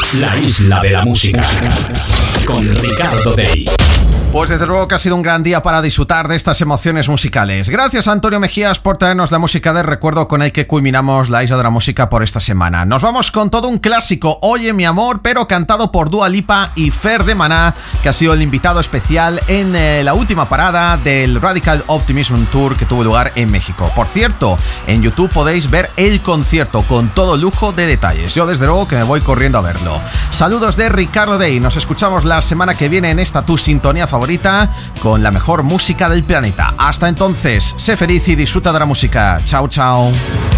La isla de la música con Ricardo Day. Pues desde luego que ha sido un gran día para disfrutar de estas emociones musicales. Gracias a Antonio Mejías por traernos la música de recuerdo con el que culminamos la isla de la música por esta semana. Nos vamos con todo un clásico, Oye mi amor, pero cantado por Dua Lipa y Fer de Maná, que ha sido el invitado especial en la última parada del Radical Optimism Tour que tuvo lugar en México. Por cierto, en YouTube podéis ver el concierto con todo lujo de detalles. Yo desde luego que me voy corriendo a verlo. Saludos de Ricardo Day. Nos escuchamos la semana que viene en esta tu sintonía favorita con la mejor música del planeta. Hasta entonces, sé feliz y disfruta de la música. Chao, chao.